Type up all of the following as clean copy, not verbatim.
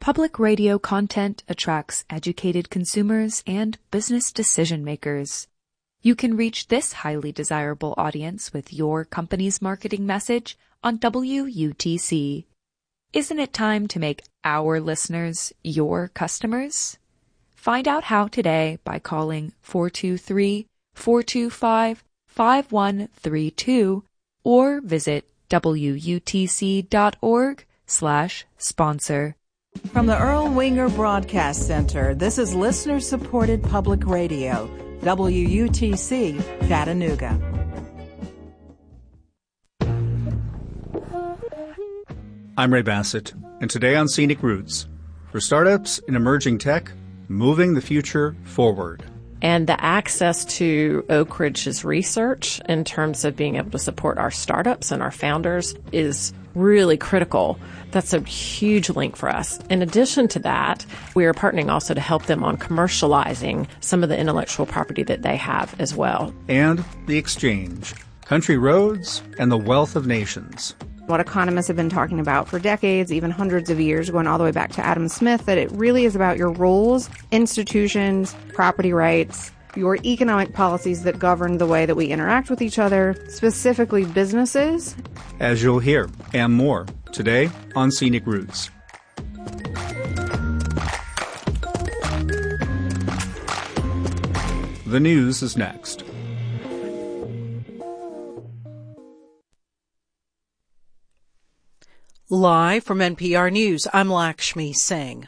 Public radio content attracts educated consumers and business decision makers. You can reach this highly desirable audience with your company's marketing message on WUTC. Isn't it time to make our listeners your customers? Find out how today by calling 423-425-5132 or visit WUTC.org/sponsor. From the Earl Winger Broadcast Center, this is listener-supported public radio, WUTC, Chattanooga. I'm Ray Bassett, and today on Scenic Roots, for startups in emerging tech, moving the future forward. And the access to Oak Ridge's research in terms of being able to support our startups and our founders is really critical. That's a huge link for us. In addition to that, we are partnering also to help them on commercializing some of the intellectual property that they have as well. And the exchange, country roads, and the wealth of nations. What economists have been talking about for decades, even hundreds of years, going all the way back to Adam Smith, that it really is about your rules, institutions, property rights, your economic policies that govern the way that we interact with each other, specifically businesses. As you'll hear, and more, today on Scenic Roots. The news is next. Live from NPR News, I'm Lakshmi Singh.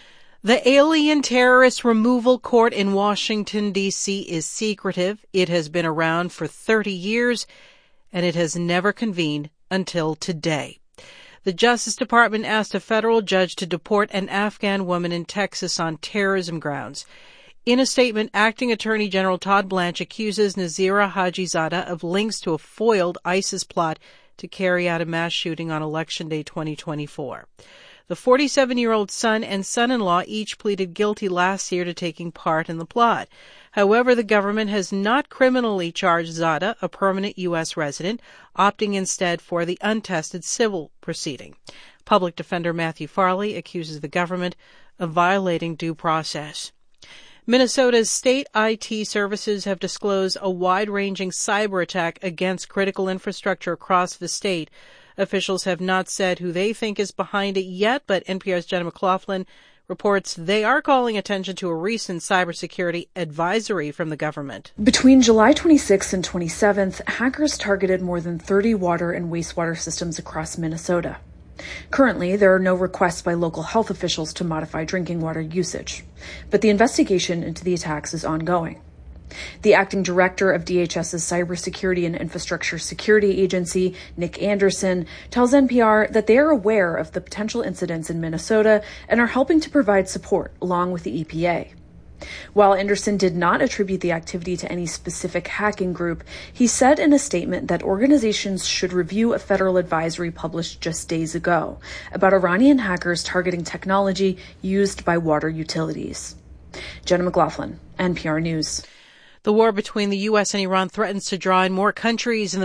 The Alien Terrorist Removal Court in Washington, D.C. is secretive. It has been around for 30 years, and it has never convened until today. The Justice Department asked a federal judge to deport an Afghan woman in Texas on terrorism grounds. In a statement, Acting Attorney General Todd Blanche accuses Nazira Hajizadeh of links to a foiled ISIS plot to carry out a mass shooting on Election Day 2024. The 47-year-old son and son-in-law each pleaded guilty last year to taking part in the plot. However, the government has not criminally charged Zadeh, a permanent U.S. resident, opting instead for the untested civil proceeding. Public Defender Matthew Farley accuses the government of violating due process. Minnesota's state IT services have disclosed a wide-ranging cyber attack against critical infrastructure across the state. Officials have not said who they think is behind it yet, but NPR's Jenna McLaughlin reports they are calling attention to a recent cybersecurity advisory from the government. Between July 26th and 27th, hackers targeted more than 30 water and wastewater systems across Minnesota. Currently, there are no requests by local health officials to modify drinking water usage, but the investigation into the attacks is ongoing. The acting director of DHS's Cybersecurity and Infrastructure Security Agency, Nick Anderson, tells NPR that they are aware of the potential incidents in Minnesota and are helping to provide support along with the EPA. While Anderson did not attribute the activity to any specific hacking group, he said in a statement that organizations should review a federal advisory published just days ago about Iranian hackers targeting technology used by water utilities. Jenna McLaughlin, NPR News. The war between the U.S. and Iran threatens to draw in more countries in the